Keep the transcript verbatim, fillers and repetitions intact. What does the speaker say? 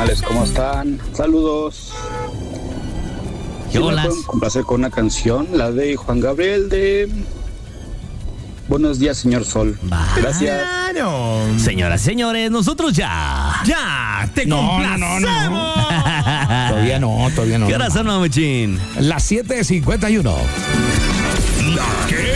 carnales, ¿cómo están? Saludos. ¿Qué ¿Sí me hola? pueden complacer con una canción? La de Juan Gabriel de Buenos días, señor Sol. Va. Gracias. Claro. Señoras, señores, nosotros ya. Ya, te No, complacemos. no, no, Todavía no, todavía no. ¿Qué hora son, Machín? Las siete cincuenta y uno. La que